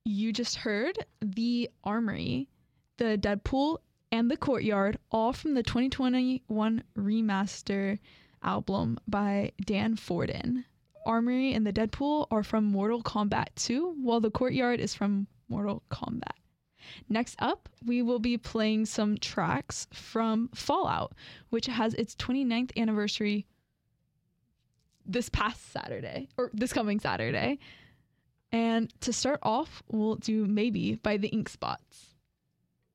You just heard The Armory, The Deadpool, and The Courtyard, all from the 2021 remaster album by Dan Forden. Armory and The Deadpool are from Mortal Kombat 2, while The Courtyard is from Mortal Kombat. Next up, we will be playing some tracks from Fallout, which has its 29th anniversary this coming Saturday. And to start off, we'll do Maybe by the Ink Spots.